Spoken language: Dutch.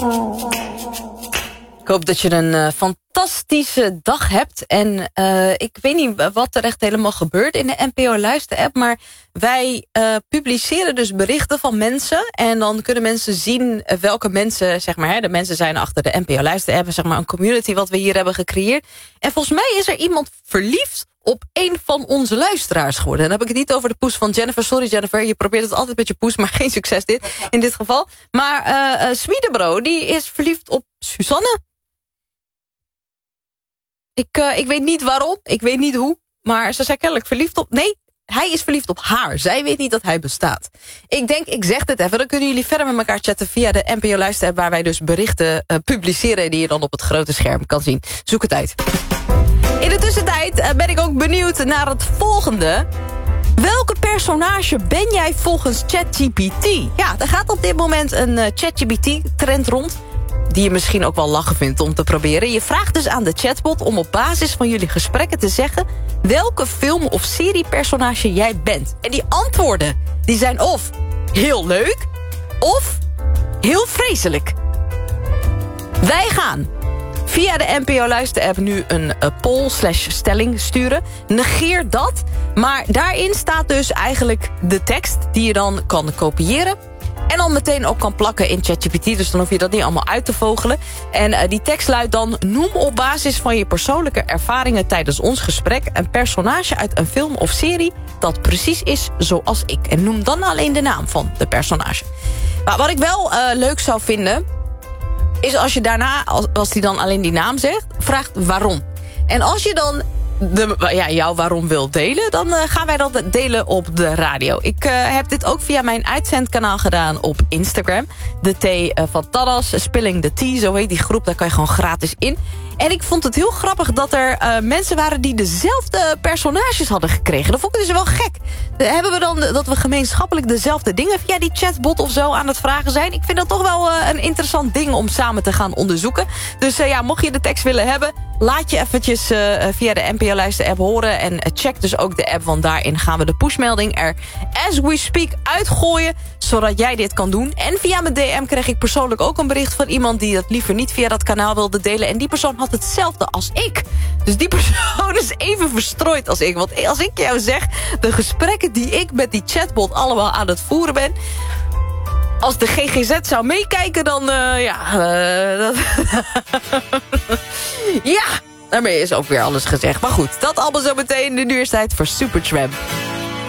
Ik hoop dat je een fantastische dag hebt. En ik weet niet wat er echt helemaal gebeurt in de NPO Luister-app. Maar wij publiceren dus berichten van mensen. En dan kunnen mensen zien welke mensen, zeg maar, de mensen zijn achter de NPO Luister-app. Zeg maar een community wat we hier hebben gecreëerd. En volgens mij is er iemand verliefd op een van onze luisteraars geworden. En dan heb ik het niet over de poes van Jennifer. Sorry Jennifer, je probeert het altijd met je poes, maar geen succes in dit geval. Maar Swiedebro, die is verliefd op Suzanne. Ik weet niet waarom, ik weet niet hoe, maar ze zijn kennelijk verliefd op... Nee, hij is verliefd op haar. Zij weet niet dat hij bestaat. Ik denk, ik zeg dit even, dan kunnen jullie verder met elkaar chatten via de NPO Luister-app, waar wij dus berichten publiceren die je dan op het grote scherm kan zien. Zoek het uit. In de tussentijd ben ik ook benieuwd naar het volgende. Welke personage ben jij volgens ChatGPT? Ja, er gaat op dit moment een ChatGPT-trend rond, die je misschien ook wel lachen vindt om te proberen. Je vraagt dus aan de chatbot om op basis van jullie gesprekken te zeggen welke film- of seriepersonage jij bent. En die antwoorden, die zijn of heel leuk of heel vreselijk. Wij gaan via de NPO Luister-app nu een poll/stelling sturen. Negeer dat, maar daarin staat dus eigenlijk de tekst die je dan kan kopiëren en dan meteen ook kan plakken in ChatGPT. Dus dan hoef je dat niet allemaal uit te vogelen. En die tekst luidt dan: noem op basis van je persoonlijke ervaringen tijdens ons gesprek een personage uit een film of serie dat precies is zoals ik. En noem dan alleen de naam van de personage. Maar wat ik wel leuk zou vinden is als je daarna, als die dan alleen die naam zegt, vraagt waarom. En als je dan jouw waarom wilt delen, dan gaan wij dat delen op de radio. Ik heb dit ook via mijn uitzendkanaal gedaan op Instagram. De T van Tadas, Spilling the Tea, zo heet die groep, daar kan je gewoon gratis in. En ik vond het heel grappig dat er mensen waren die dezelfde personages hadden gekregen. Dat vond ik dus wel gek. Hebben we dan dat we gemeenschappelijk dezelfde dingen via die chatbot of zo aan het vragen zijn? Ik vind dat toch wel een interessant ding om samen te gaan onderzoeken. Dus mocht je de tekst willen hebben, laat je eventjes via de NPO Luister-app horen. En check dus ook de app, want daarin gaan we de pushmelding er as we speak uitgooien, zodat jij dit kan doen. En via mijn DM kreeg ik persoonlijk ook een bericht van iemand die dat liever niet via dat kanaal wilde delen. En die persoon had hetzelfde als ik. Dus die persoon is even verstrooid als ik. Want als ik jou zeg, de gesprekken die ik met die chatbot allemaal aan het voeren ben, als de GGZ zou meekijken, dan ja, daarmee is ook weer alles gezegd. Maar goed, dat allemaal zo meteen. Nu is tijd voor Supertramp.